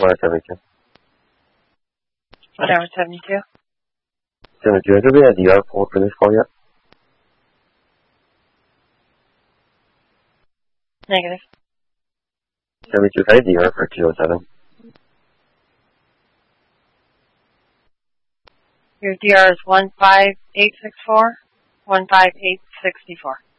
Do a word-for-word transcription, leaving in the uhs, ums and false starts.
One seventy-two. Tower seventy-two. seventy-two. Has there been a D R pulled for this call yet? Negative. seventy-two. Can I D R for two oh seven? Your D R is one five eight six four, one five eight six four.